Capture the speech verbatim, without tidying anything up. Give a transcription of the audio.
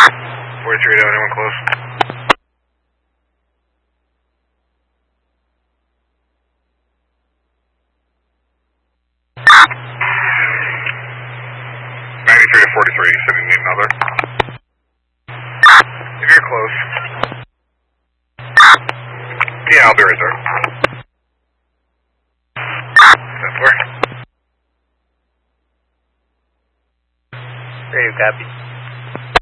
forty-three to anyone close? ninety-three to forty-three, you said you need another? If you're close. Yeah, I'll be right there. That's where? Radio copy.